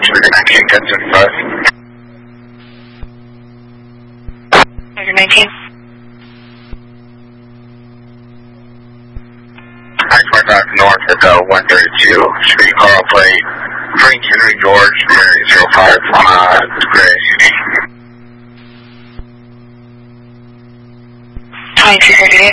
19, 1075. 119. I-25 north at 132. Should be car plate. Frank Henry George, Mary 05 Gray. 2238.